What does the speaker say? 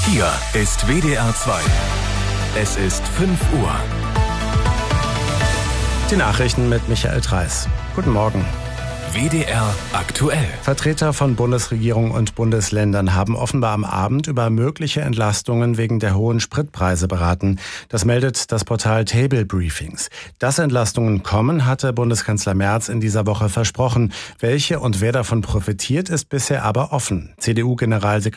Hier ist WDR 2. Es ist 5 Uhr. Die Nachrichten mit Michael Threiss. Guten Morgen. WDR aktuell. Vertreter von Bundesregierung und Bundesländern haben offenbar am Abend über mögliche Entlastungen wegen der hohen Spritpreise beraten. Das meldet das Portal Table Briefings. Dass Entlastungen kommen, hatte Bundeskanzler Merz in dieser Woche versprochen. Welche und wer davon profitiert, ist bisher aber offen. CDU-Generalsekretär